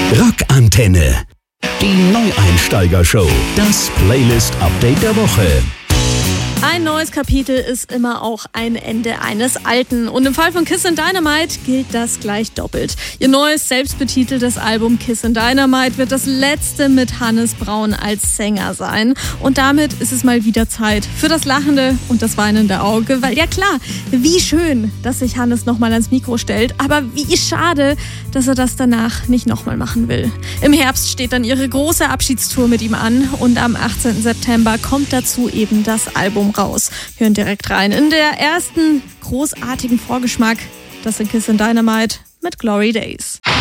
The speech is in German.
Rockantenne. Die Neueinsteiger-Show. Das Playlist-Update der Woche. Ein neues Kapitel ist immer auch ein Ende eines alten. Und im Fall von Kiss and Dynamite gilt das gleich doppelt. Ihr neues, selbstbetiteltes Album Kiss and Dynamite wird das letzte mit Hannes Braun als Sänger sein. Und damit ist es mal wieder Zeit für das lachende und das weinende Auge. Weil ja klar, wie schön, dass sich Hannes nochmal ans Mikro stellt. Aber wie schade, dass er das danach nicht nochmal machen will. Im Herbst steht dann ihre große Abschiedstour mit ihm an. Und am 18. September kommt dazu eben das Album raus. Hören direkt rein in der ersten großartigen Vorgeschmack. Das sind Kiss and Dynamite mit Glory Days.